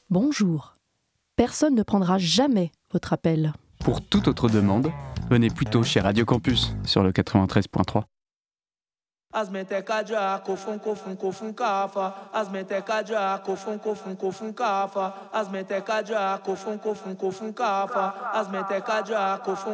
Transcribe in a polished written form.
Bonjour. Personne ne prendra jamais votre appel. Pour toute autre demande, venez plutôt chez Radio Campus sur le 93.3. As menteca já cofum cafa. As menteca já cofum cafa. As menteca já cofum cafa. As menteca já